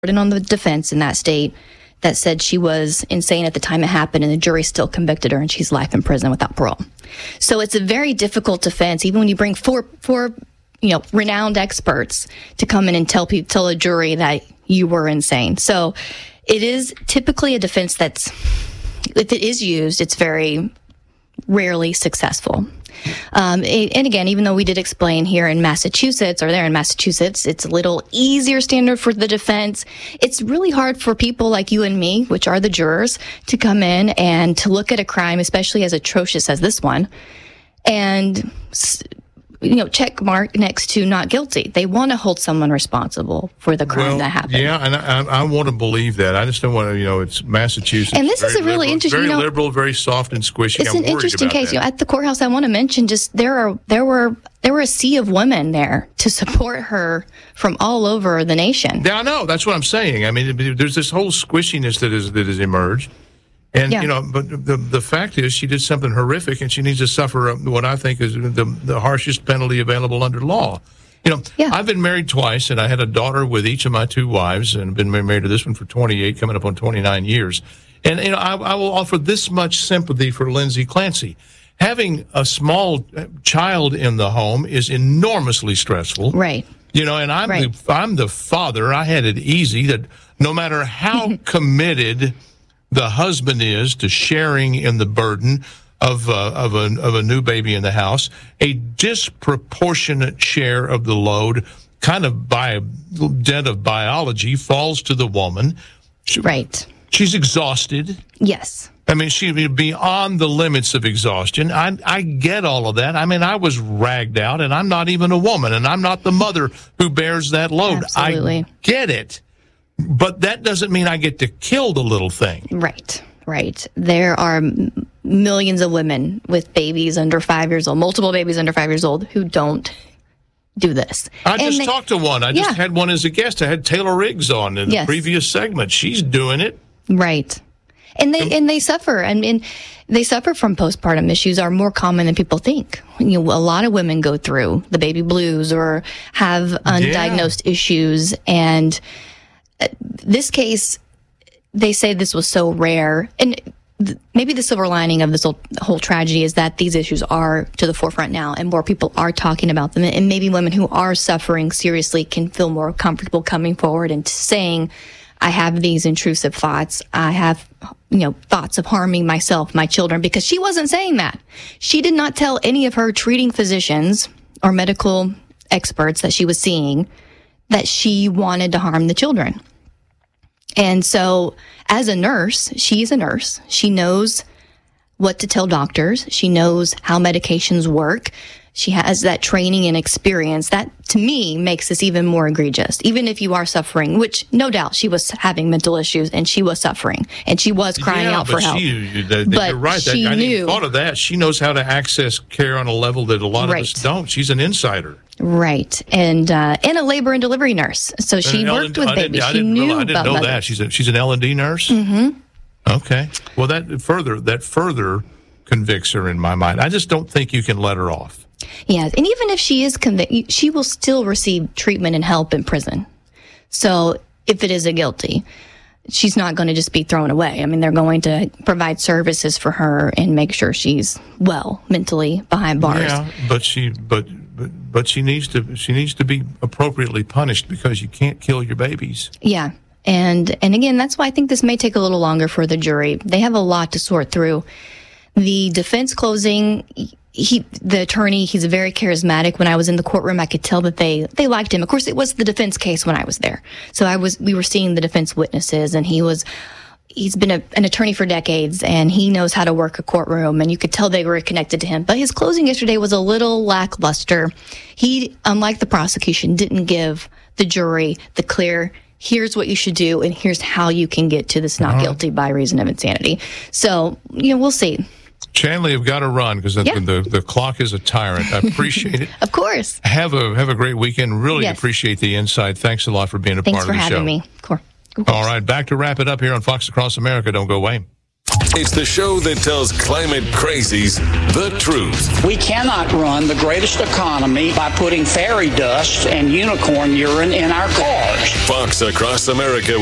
burden on the defense in that state that said she was insane at the time it happened, and the jury still convicted her, and she's life in prison without parole. So it's a very difficult defense, even when you bring four renowned experts to come in and tell a jury that you were insane. So it is typically a defense that's, if it is used, it's very rarely successful. And again, even though we did explain here in Massachusetts, it's a little easier standard for the defense. It's really hard for people like you and me, which are the jurors, to come in and to look at a crime, especially as atrocious as this one, and check mark next to not guilty. They want to hold someone responsible for the crime that happened. Yeah, and I want to believe that. I just don't want to, it's Massachusetts. And this is a really interesting, very liberal, very soft and squishy. It's an interesting case. At the courthouse, I want to mention just there were a sea of women there to support her from all over the nation. Yeah, I know. That's what I'm saying. I mean, there's this whole squishiness that has emerged. And, but the fact is she did something horrific, and she needs to suffer what I think is the harshest penalty available under law. I've been married twice, and I had a daughter with each of my two wives, and been married to this one for 28, coming up on 29 years. And, I will offer this much sympathy for Lindsay Clancy. Having a small child in the home is enormously stressful. Right. And I'm the father. I had it easy that no matter how committed the husband is to sharing in the burden of a new baby in the house, a disproportionate share of the load, kind of by dint of biology, falls to the woman. Right. She's exhausted. Yes. I mean, she's beyond the limits of exhaustion. I get all of that. I mean, I was ragged out, and I'm not even a woman, and I'm not the mother who bears that load. Absolutely. I get it. But that doesn't mean I get to kill the little thing. Right. There are millions of women with babies under 5 years old, multiple babies under 5 years old, who don't do this. I just talked to one. I just had one as a guest. I had Taylor Riggs on in the previous segment. She's doing it. Right. And they suffer. And they suffer from postpartum issues are more common than people think. A lot of women go through the baby blues or have undiagnosed issues, and this case, they say this was so rare, and maybe the silver lining of this whole tragedy is that these issues are to the forefront now, and more people are talking about them, and maybe women who are suffering seriously can feel more comfortable coming forward and saying, I have these intrusive thoughts. I have, thoughts of harming myself, my children, because she wasn't saying that. She did not tell any of her treating physicians or medical experts that she was seeing that she wanted to harm the children. And so as a nurse, she's a nurse. She knows what to tell doctors. She knows how medications work. She has that training and experience. That, to me, makes this even more egregious. Even if you are suffering, which no doubt she was having mental issues and she was suffering and she was crying out for help. But you're right. I didn't even thought of that. She knows how to access care on a level that a lot of us don't. She's an insider. Right. And a labor and delivery nurse. So she worked with babies. She knew about I didn't know that. She's an L&D nurse? Mm-hmm. Okay. Well, that further convicts her in my mind. I just don't think you can let her off. Yeah, and even if she is convicted, she will still receive treatment and help in prison. So if it is a guilty, she's not going to just be thrown away. I mean, they're going to provide services for her and make sure she's well mentally behind bars. Yeah, but she needs to be appropriately punished, because you can't kill your babies. Yeah. And again, that's why I think this may take a little longer for the jury. They have a lot to sort through. The defense closing, the attorney, he's very charismatic. When I was in the courtroom, I could tell that they liked him. Of course, it was the defense case when I was there. So we were seeing the defense witnesses, and he's been an attorney for decades, and he knows how to work a courtroom, and you could tell they were connected to him. But his closing yesterday was a little lackluster. He, unlike the prosecution, didn't give the jury the clear, here's what you should do, and here's how you can get to this not guilty by reason of insanity. So, we'll see. Chandler, you've got to run, because the clock is a tyrant. I appreciate it. Of course. Have a great weekend. Really appreciate the insight. Thanks a lot for being a part of the show. Thanks for having me. Cool. All right, back to wrap it up here on Fox Across America. Don't go away. It's the show that tells climate crazies the truth. We cannot run the greatest economy by putting fairy dust and unicorn urine in our cars. Fox Across America